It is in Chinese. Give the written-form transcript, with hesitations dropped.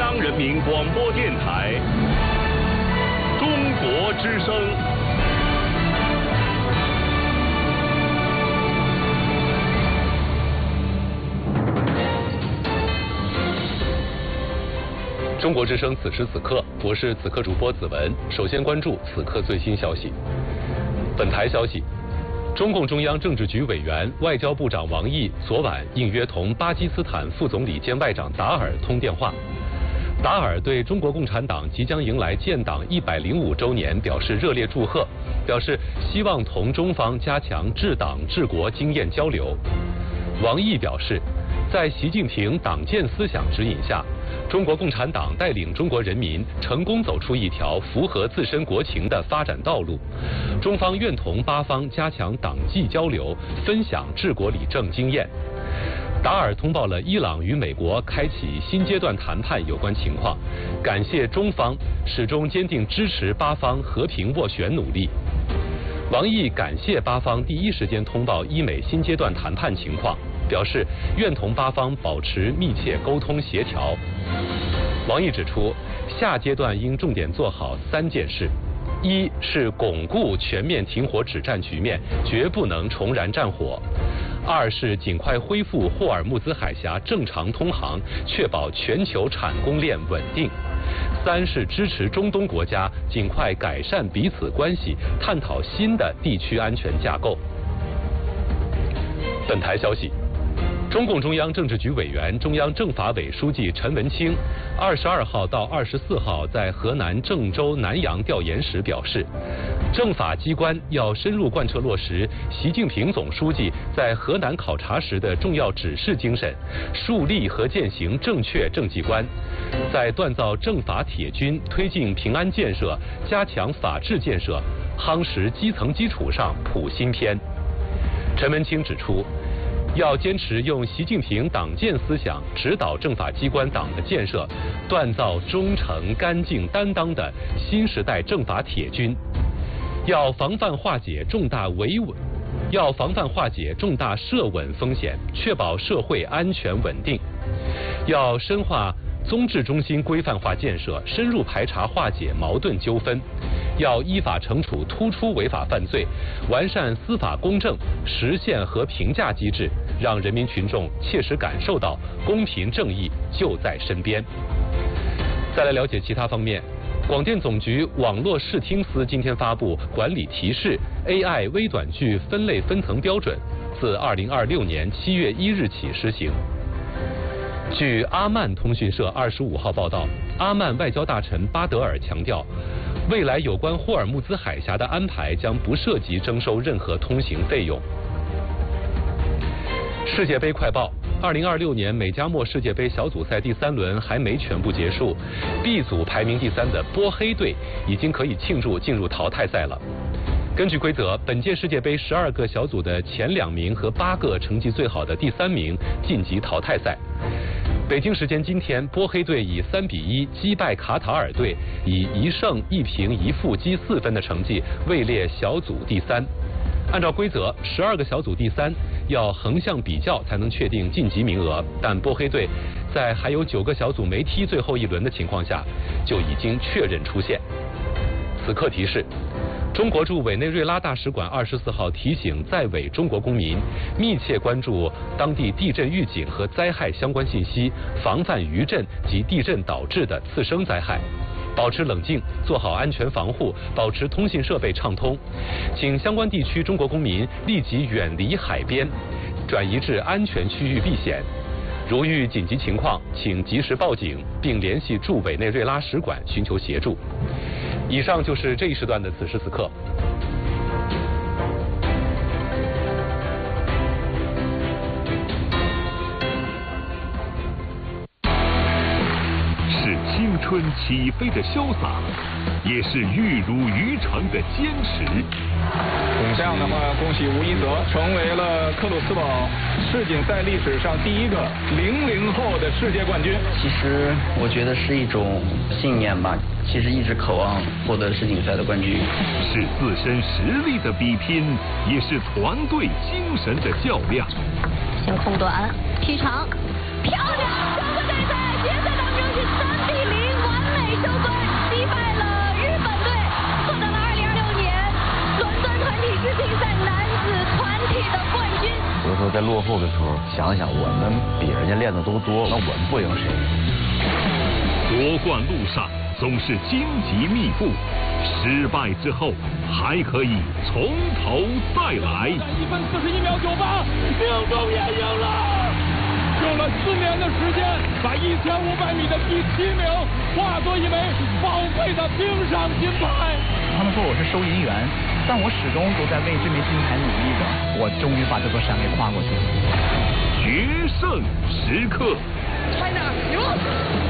央人民广播电台中国之声。中国之声此时此刻，我是此刻主播子文。首先关注此刻最新消息。本台消息，中共中央政治局委员、外交部长王毅昨晚应约同巴基斯坦副总理兼外长达尔通电话。达尔对中国共产党即将迎来建党105周年表示热烈祝贺，表示希望同中方加强治党治国经验交流。王毅表示，在习近平党建思想指引下，中国共产党带领中国人民成功走出一条符合自身国情的发展道路。中方愿同巴方加强党际交流，分享治国理政经验。达尔通报了伊朗与美国开启新阶段谈判有关情况，感谢中方始终坚定支持巴方和平斡旋努力。王毅感谢巴方第一时间通报伊美新阶段谈判情况，表示愿同巴方保持密切沟通协调。王毅指出，下阶段应重点做好3件事：一是巩固全面停火止战局面，绝不能重燃战火；二是尽快恢复霍尔木兹海峡正常通航，确保全球产供链稳定；三是支持中东国家尽快改善彼此关系，探讨新的地区安全架构。本台消息，中共中央政治局委员、中央政法委书记陈文清22号到24号在河南郑州南阳调研时表示，政法机关要深入贯彻落实习近平总书记在河南考察时的重要指示精神，树立和践行正确政绩观，在锻造政法铁军、推进平安建设、加强法治建设、夯实基层基础上谱新篇。陈文清指出，要坚持用习近平党建思想指导政法机关党的建设，锻造忠诚、干净、担当的新时代政法铁军。要防范化解重大社稳风险，确保社会安全稳定。要深化宗治中心规范化建设，深入排查化解矛盾纠纷。要依法惩处突出违法犯罪，完善司法公正，实现和评价机制，让人民群众切实感受到公平正义就在身边。再来了解其他方面，广电总局网络视听司今天发布管理提示 AI 微短剧分类分层标准，自2026年7月1日起施行。据阿曼通讯社25号报道，阿曼外交大臣巴德尔强调，未来有关霍尔木兹海峡的安排将不涉及征收任何通行费用。世界杯快报：2026年美加墨世界杯小组赛第3轮还没全部结束 ，B 组排名第3的波黑队已经可以庆祝进入淘汰赛了。根据规则，本届世界杯12个小组的前2名和8个成绩最好的第3名晋级淘汰赛。北京时间今天，波黑队以3-1击败卡塔尔队，以1胜1平1负积4分的成绩位列小组第3。按照规则，12个小组第3要横向比较才能确定晋级名额，但波黑队在还有9个小组没踢最后1轮的情况下，就已经确认出线。此刻提示：中国驻委内瑞拉大使馆24号提醒在委中国公民，密切关注当地地震预警和灾害相关信息，防范余震及地震导致的次生灾害，保持冷静，做好安全防护，保持通信设备畅通。请相关地区中国公民立即远离海边，转移至安全区域避险。如遇紧急情况，请及时报警，并联系驻委内瑞拉使馆寻求协助。以上就是这一时段的此时此刻。是青春起飞的潇洒，也是玉如渔场的坚持。 这样的话，恭喜吴一泽成为了克鲁斯堡世锦赛历史上第一个00后的世界冠军。 其实我觉得是一种信念吧，其实一直渴望获得世锦赛的冠军。 是自身实力的比拼，也是团队精神的较量。 先空短劈长，漂亮！整个比赛决赛当中是3比1。 在落后的时候，想想我们比人家练的都多，那我们不赢谁？ 夺冠路上总是荆棘密布，失败之后还可以从头再来。 1分41秒98，命中也赢了！用了4年的时间，把1500米的第7名化作一枚宝贵的冰上金牌。 他们说我是收银员，但我始终都在为这枚金牌努力着。我终于把这座山给跨过去了。 决胜时刻。 China，赢了！